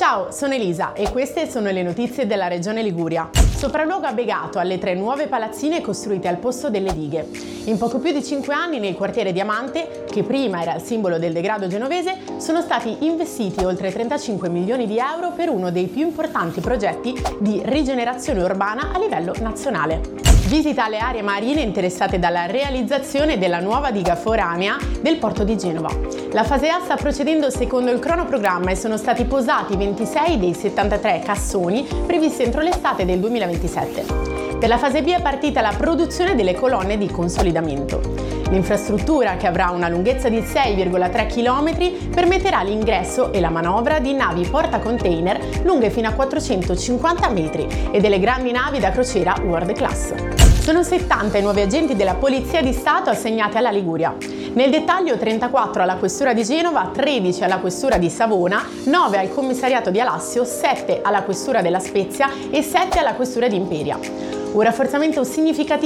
Ciao, sono Elisa e queste sono le notizie della Regione Liguria. Sopralluogo a Begato alle 3 nuove palazzine costruite al posto delle dighe. In poco più di 5 anni nel quartiere Diamante, che prima era il simbolo del degrado genovese, sono stati investiti oltre 35 milioni di euro per uno dei più importanti progetti di rigenerazione urbana a livello nazionale. Visita alle aree marine interessate dalla realizzazione della nuova diga foranea del porto di Genova. La fase A sta procedendo secondo il cronoprogramma e sono stati posati 26 dei 73 cassoni previsti entro l'estate del 2027. Per la fase B è partita la produzione delle colonne di consolidamento. L'infrastruttura, che avrà una lunghezza di 6,3 km, permetterà l'ingresso e la manovra di navi portacontainer lunghe fino a 450 metri e delle grandi navi da crociera world class. Sono 70 i nuovi agenti della Polizia di Stato assegnati alla Liguria. Nel dettaglio 34 alla Questura di Genova, 13 alla Questura di Savona, 9 al Commissariato di Alassio, 7 alla Questura della Spezia e 7 alla Questura di Imperia. Un rafforzamento significativo